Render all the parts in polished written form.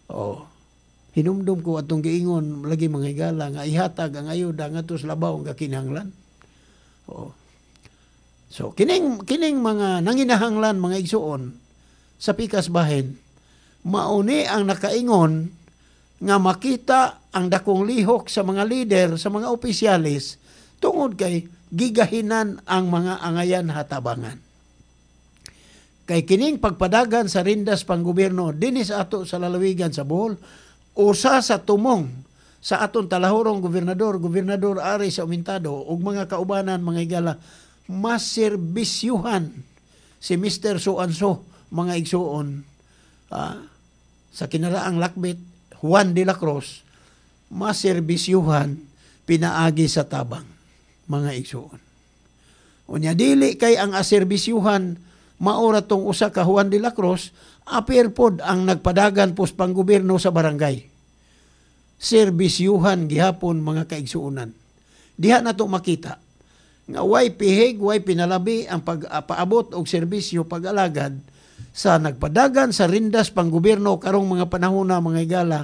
Oh. Hinumdum ko atong giingon lagi mga higala nga ihatag ang ayuda ngadto sa labaw nga kinahanglan. Oh. So kining mga nanginahanglan mga igsuon sa pikas bahin mauni ang nakaingon nga makita ang dakong lihok sa mga leader, sa mga opisyalis tungod kay gigahinan ang mga angayan hatabangan. Kay kining pagpadagan sa rindas panggobyerno dinis ato sa lalawigan sa Bohol, usa sa tumong sa aton talahorong gobernador Ari sa Umintado ug mga kaubanan mga higala mas serbisyuhan si Mr. So-and-so mga igsuon sa kinaraang lakbit Juan de la Cruz mas serbisyuhan pinaagi sa tabang mga igsuon. Unya dili kay ang aserbisyuhan maura tong usa ka Juan de la Cruz apir pod ang nagpadagan pos panggobyerno sa barangay. Serbisyuhan gihapon mga kaigsuunan. Diha nato makita nga way pihig, way pinalabi ang pag-paabot og serbisyo pag-alagad sa nagpadagan sa rindas panggobyerno karong mga panahon na mga higala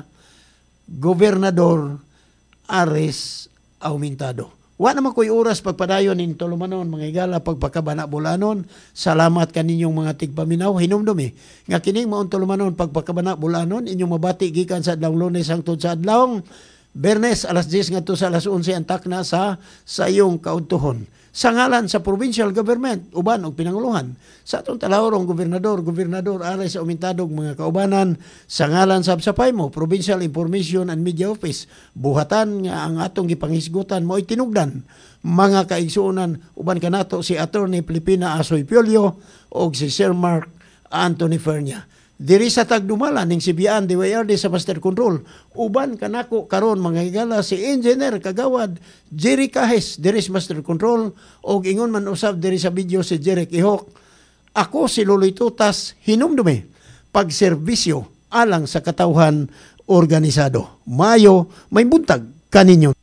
Gobernador Ares Aumintado. Wa naman ko'y oras pagpadayon in tulumanon mga higala pagpakabana bulanon. Salamat kaninyong mga tigpaminaw. Hinumdumi nga kining maong tulumanon pagpakabana bulanon inyong mabati gikan sa adlawng Lunes hangtod sa adlawng Bernes alas 10 ngadto sa alas 11 ang takna sa sayong kaudtuhon. Sa ngalan sa provincial government, uban og pinanguluhan, sa atong talahorong Gobernador Ares Aumintadog mga kaubanan, sa ngalan sa Sapaymo, Provincial Information and Media Office, buhatan nga ang atong gipangisgutan mo tinugdan, mga kaigsuonan, uban kanato si Attorney Filipina Asoy Piolio o si Sir Mark Anthony Fernia. Diri sa tagdumala ning CBN DYRD sa Master Control, uban kanako karon mga higala si Engineer Kagawad Jerry Cahes diri sa Master Control og ingon man usab diri sa video si Jerry Ihok. Ako si Luloy Tutas hinumdumi pagserbisyo alang sa katawhan organisado. Mayo may buntag kaninyo.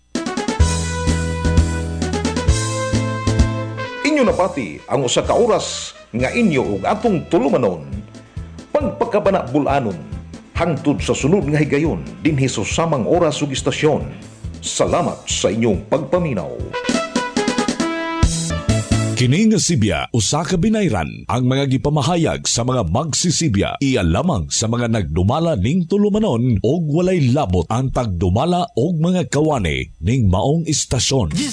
Inyo napati ang usa ka oras nga inyo ug atong tulumanon. Pagpakabana bulanon, hangtod sa sunod nga higayon, dinhi sa samang oras ug istasyon. Salamat sa inyong pagpaminaw. Kini nga Sibya, usa ka binayran ang mga gipamahayag sa mga magsisibya. Iya lamang sa mga nagdumala ning tulumanon og walay labot ang pagdumala og mga kawani ning maong istasyon.